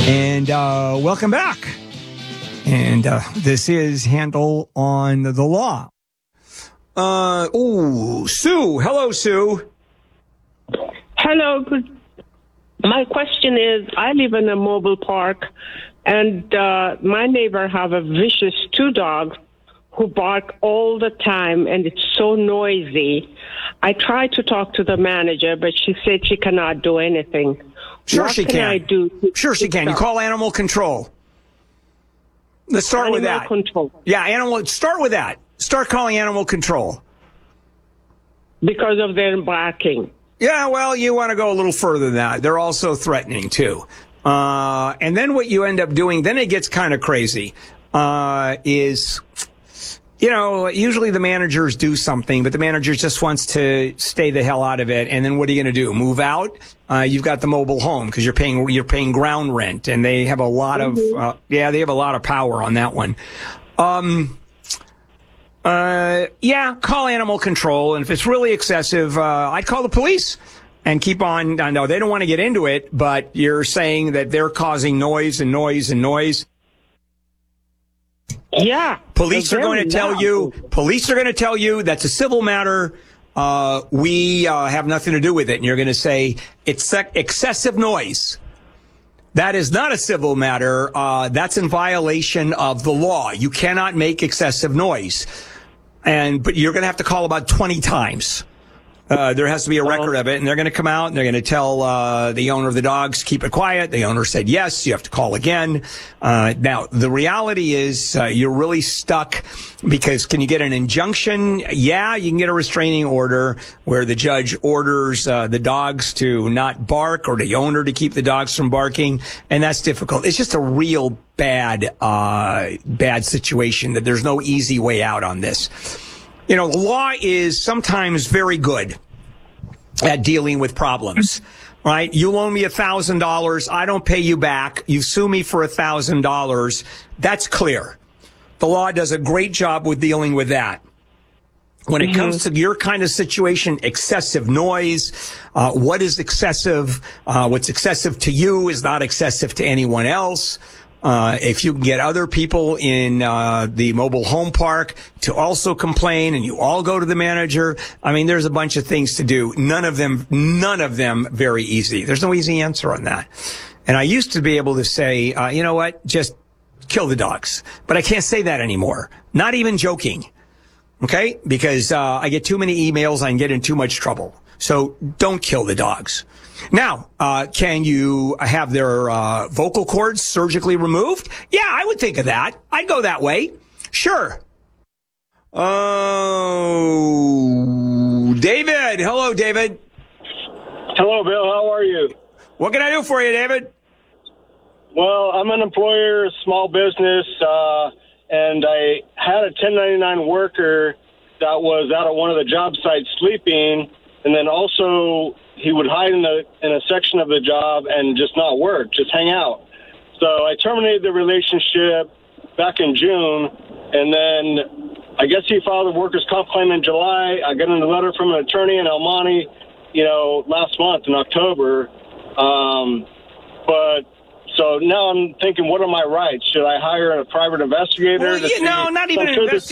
And welcome back. And this is Handel on the Law. Sue. Hello, Sue. Hello. My question is, I live in a mobile park, and my neighbor have a vicious 2 dogs who bark all the time, and it's so noisy. I tried to talk to the manager, but she said she cannot do anything. Sure she can. What can I do? Sure she can. You call animal control. Let's start with that. Animal control. Yeah, start with that. Start calling animal control. Because of their barking. Yeah, well, you want to go a little further than that. They're also threatening, too. And then what you end up doing, then it gets kind of crazy, is... usually the managers do something, but the manager just wants to stay the hell out of it. And then what are you going to do? Move out? You've got the mobile home because you're paying ground rent, and they have a lot of they have a lot of power on that one. Call animal control, and if it's really excessive, I'd call the police and keep on. I know they don't want to get into it, but you're saying that they're causing noise and noise and noise. Yeah. Police are going to tell you that's a civil matter. We have nothing to do with it. And you're going to say it's excessive noise. That is not a civil matter. That's in violation of the law. You cannot make excessive noise. But you're going to have to call about 20 times. There has to be a record of it, and they're going to come out and they're going to tell the owner of the dogs, keep it quiet. The owner said yes, you have to call again. Now, the reality is you're really stuck because can you get an injunction? Yeah, you can get a restraining order where the judge orders the dogs to not bark or the owner to keep the dogs from barking, and that's difficult. It's just a real bad situation that there's no easy way out on this. The law is sometimes very good at dealing with problems, right? You loan me $1,000. I don't pay you back. You sue me for $1,000. That's clear. The law does a great job with dealing with that. When it comes to your kind of situation, excessive noise, what is excessive? What's excessive to you is not excessive to anyone else. If you can get other people in the mobile home park to also complain and you all go to the manager, there's a bunch of things to do. None of them very easy. There's no easy answer on that. And I used to be able to say, you know what, just kill the dogs. But I can't say that anymore. Not even joking. Okay? Because I get too many emails, I can get in too much trouble. So don't kill the dogs. Now, can you have their vocal cords surgically removed? Yeah, I would think of that. I'd go that way. Sure. Oh, David. Hello, David. Hello, Bill. How are you? What can I do for you, David? Well, I'm an employer, small business, and I had a 1099 worker that was out at one of the job sites sleeping, and then also he would hide in a section of the job and just not work, just hang out. So I terminated the relationship back in June, and then I guess he filed a workers' comp claim in July. I got a letter from an attorney in El Monte, last month in October. So now I'm thinking, what are my rights? Should I hire a private investigator? Well, not even an investigator.